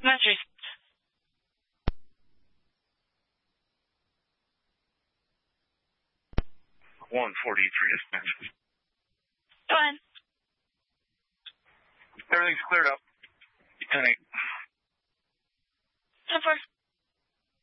Message. 143 dispatch. Go ahead. Everything's cleared up. 10-8. 10-4.